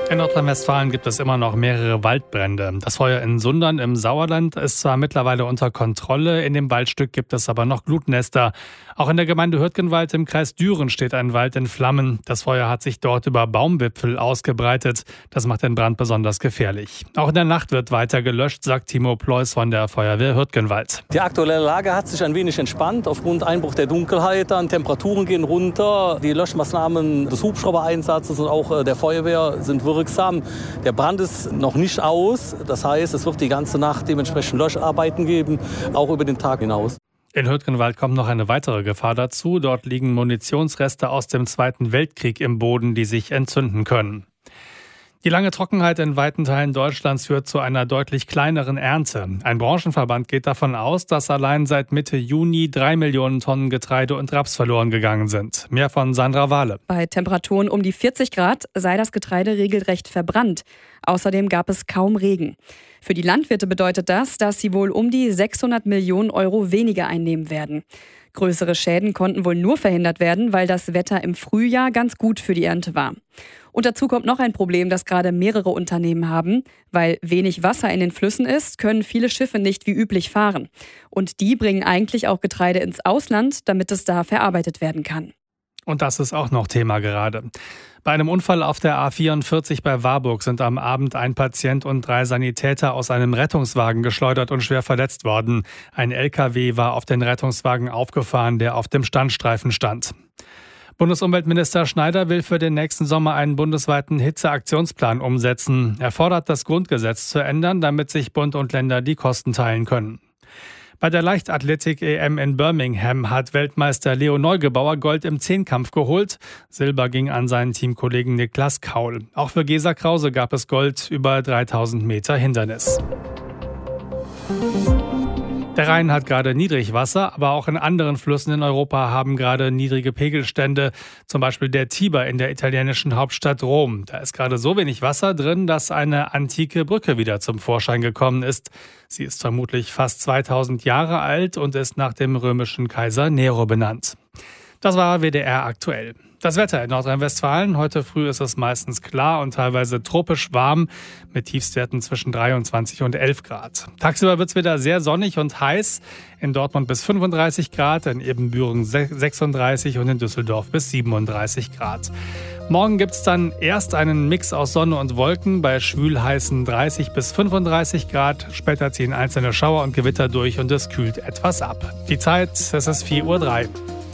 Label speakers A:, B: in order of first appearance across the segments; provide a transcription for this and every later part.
A: In Nordrhein-Westfalen gibt es immer noch mehrere Waldbrände. Das Feuer in Sundern im Sauerland ist zwar mittlerweile unter Kontrolle, in dem Waldstück gibt es aber noch Glutnester. Auch in der Gemeinde Hürtgenwald im Kreis Düren steht ein Wald in Flammen. Das Feuer hat sich dort über Baumwipfel ausgebreitet. Das macht den Brand besonders gefährlich. Auch in der Nacht wird weiter gelöscht, sagt Timo Pleus von der Feuerwehr Hürtgenwald.
B: Die aktuelle Lage hat sich ein wenig entspannt aufgrund Einbruch der Dunkelheit. Dann Temperaturen gehen runter. Die Löschmaßnahmen des Hubschraubereinsatzes und auch der Feuerwehr sind wirksam. Der Brand ist noch nicht aus. Das heißt, es wird die ganze Nacht dementsprechend Löscharbeiten geben, auch über den Tag hinaus.
A: In Hürtgenwald kommt noch eine weitere Gefahr dazu. Dort liegen Munitionsreste aus dem Zweiten Weltkrieg im Boden, die sich entzünden können. Die lange Trockenheit in weiten Teilen Deutschlands führt zu einer deutlich kleineren Ernte. Ein Branchenverband geht davon aus, dass allein seit Mitte Juni 3 Millionen Tonnen Getreide und Raps verloren gegangen sind. Mehr von Sandra Wahle.
C: Bei Temperaturen um die 40 Grad sei das Getreide regelrecht verbrannt. Außerdem gab es kaum Regen. Für die Landwirte bedeutet das, dass sie wohl um die 600 Millionen Euro weniger einnehmen werden. Größere Schäden konnten wohl nur verhindert werden, weil das Wetter im Frühjahr ganz gut für die Ernte war. Und dazu kommt noch ein Problem, das gerade mehrere Unternehmen haben. Weil wenig Wasser in den Flüssen ist, können viele Schiffe nicht wie üblich fahren. Und die bringen eigentlich auch Getreide ins Ausland, damit es da verarbeitet werden kann.
A: Und das ist auch noch Thema gerade. Bei einem Unfall auf der A44 bei Warburg sind am Abend ein Patient und 3 Sanitäter aus einem Rettungswagen geschleudert und schwer verletzt worden. Ein LKW war auf den Rettungswagen aufgefahren, der auf dem Standstreifen stand. Bundesumweltminister Schneider will für den nächsten Sommer einen bundesweiten Hitzeaktionsplan umsetzen. Er fordert, das Grundgesetz zu ändern, damit sich Bund und Länder die Kosten teilen können. Bei der Leichtathletik-EM in Birmingham hat Weltmeister Leo Neugebauer Gold im Zehnkampf geholt. Silber ging an seinen Teamkollegen Niklas Kaul. Auch für Gesa Krause gab es Gold über 3000 Meter Hindernis. Der Rhein hat gerade Niedrigwasser, aber auch in anderen Flüssen in Europa haben gerade niedrige Pegelstände. Zum Beispiel der Tiber in der italienischen Hauptstadt Rom. Da ist gerade so wenig Wasser drin, dass eine antike Brücke wieder zum Vorschein gekommen ist. Sie ist vermutlich fast 2000 Jahre alt und ist nach dem römischen Kaiser Nero benannt. Das war WDR aktuell. Das Wetter in Nordrhein-Westfalen. Heute früh ist es meistens klar und teilweise tropisch warm mit Tiefstwerten zwischen 23 und 11 Grad. Tagsüber wird es wieder sehr sonnig und heiß. In Dortmund bis 35 Grad, in Ebenbüren 36 und in Düsseldorf bis 37 Grad. Morgen gibt es dann erst einen Mix aus Sonne und Wolken bei schwül-heißen 30 bis 35 Grad. Später ziehen einzelne Schauer und Gewitter durch und es kühlt etwas ab. Die Zeit, es ist 4:03 Uhr.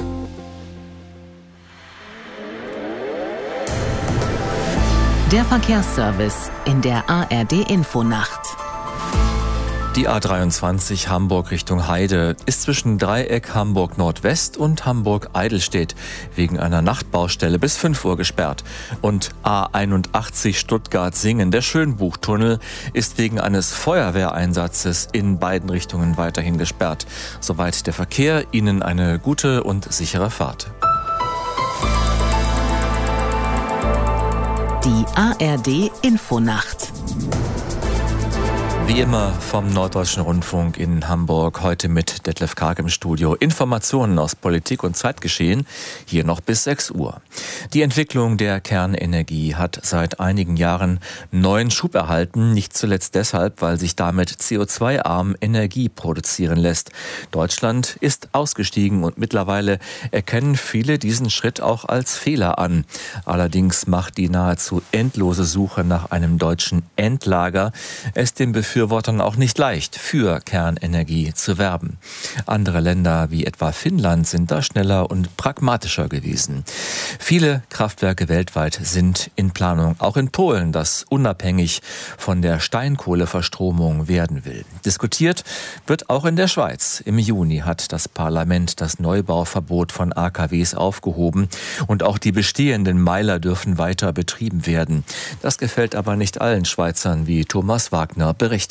D: Der Verkehrsservice in der ARD-Infonacht.
E: Die A23 Hamburg Richtung Heide ist zwischen Dreieck Hamburg Nordwest und Hamburg Eidelstedt wegen einer Nachtbaustelle bis 5 Uhr gesperrt. Und A81 Stuttgart-Singen, der Schönbuchtunnel, ist wegen eines Feuerwehreinsatzes in beiden Richtungen weiterhin gesperrt. Soweit der Verkehr. Ihnen eine gute und sichere Fahrt.
D: Die ARD-Infonacht.
E: Wie immer vom Norddeutschen Rundfunk in Hamburg, heute mit Detlef Karg im Studio. Informationen aus Politik und Zeitgeschehen, hier noch bis 6 Uhr. Die Entwicklung der Kernenergie hat seit einigen Jahren neuen Schub erhalten, nicht zuletzt deshalb, weil sich damit CO2-arm Energie produzieren lässt. Deutschland ist ausgestiegen und mittlerweile erkennen viele diesen Schritt auch als Fehler an. Allerdings macht die nahezu endlose Suche nach einem deutschen Endlager es den Befürwortern auch nicht leicht, für Kernenergie zu werben. Andere Länder wie etwa Finnland sind da schneller und pragmatischer gewesen. Viele Kraftwerke weltweit sind in Planung, auch in Polen, das unabhängig von der Steinkohleverstromung werden will. Diskutiert wird auch in der Schweiz. Im Juni hat das Parlament das Neubauverbot von AKWs aufgehoben und auch die bestehenden Meiler dürfen weiter betrieben werden. Das gefällt aber nicht allen Schweizern, wie Thomas Wagner berichtet.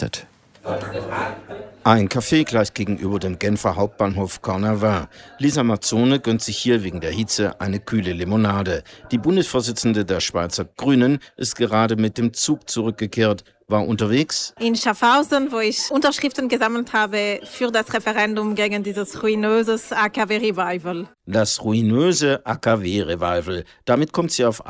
F: Ein Café gleich gegenüber dem Genfer Hauptbahnhof Cornavin. Lisa Mazzone gönnt sich hier wegen der Hitze eine kühle Limonade. Die Bundesvorsitzende der Schweizer Grünen ist gerade mit dem Zug zurückgekehrt, war unterwegs
G: in Schaffhausen, wo ich Unterschriften gesammelt habe für das Referendum gegen dieses ruinöses AKW-Revival.
F: Das ruinöse AKW-Revival. Damit kommt sie auf